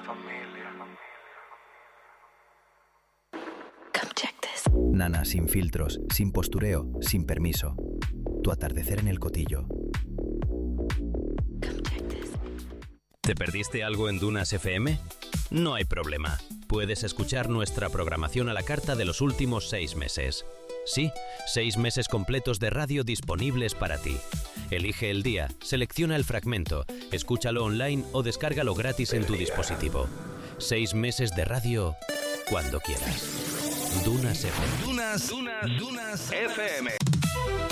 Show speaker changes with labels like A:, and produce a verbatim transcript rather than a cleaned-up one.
A: Nana, sin filtros, sin postureo, sin permiso. Tu atardecer en el Cotillo.
B: ¿Te perdiste algo en Dunas F M? No hay problema. Puedes escuchar nuestra programación a la carta de los últimos seis meses. Sí, seis meses completos de radio disponibles para ti. Elige el día, selecciona el fragmento, escúchalo online o descárgalo gratis en tu dispositivo. Seis meses de radio cuando quieras. Dunas F M.
C: Dunas, Dunas, Dunas F M.